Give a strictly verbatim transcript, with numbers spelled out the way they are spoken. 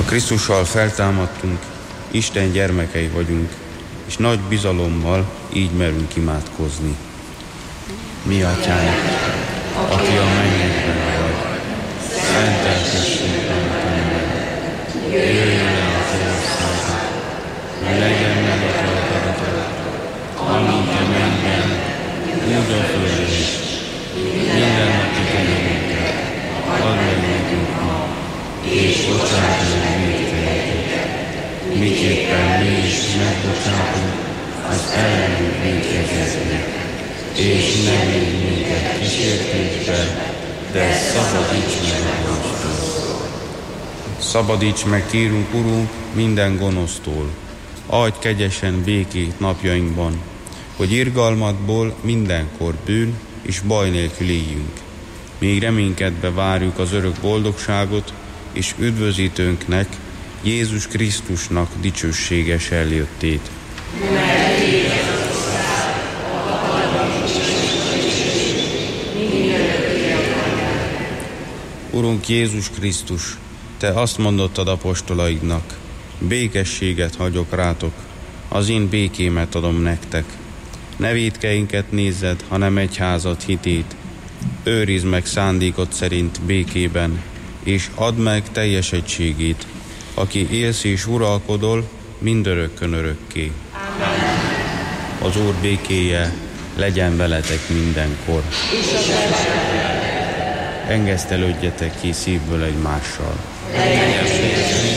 Krisztussal feltámadtunk, Isten gyermekei vagyunk, és nagy bizalommal így merünk imádkozni. Mi atyánk, aki a mennyekben vagy, szenteltessék meg a te neved. Jöjjön el a te országod, legyen meg a te akaratod, amint a mennyben, úgy a földön is. Minden napi kenyerünket add meg nekünk ma, és bocsáss meg vétkenyünket, miképpen mi is megbocsátunk az ellenünk vétkezőknek. És ne védj minket kísértésbe, de szabadíts meg a gonosztól. Szabadíts meg, kérünk, Urunk, minden gonosztól. Adj kegyesen békét napjainkban, hogy irgalmadból mindenkor bűn és baj nélkül éljünk. Még reménykedve várjuk az örök boldogságot, és üdvözítőnknek, Jézus Krisztusnak dicsőséges eljöttét. Urunk Jézus Krisztus, Te azt mondottad apostolaidnak, békességet hagyok rátok, az én békémet adom nektek. Ne vétkeinket nézzed, hanem egyházad hitét. Őrizd meg szándékod szerint békében, és add meg teljes egységét, aki élsz és uralkodol mindörökkön örökké. Amen. Az Úr békéje legyen veletek mindenkor. Engesztelődjetek ki szívből egymással. Legyen